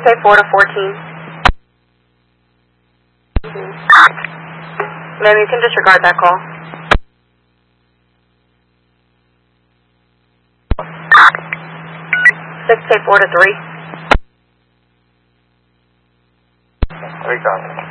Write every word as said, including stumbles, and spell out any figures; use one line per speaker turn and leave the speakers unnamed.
eight four to fourteen. Ma'am, you can disregard that call. six eight four to three.
Three copies.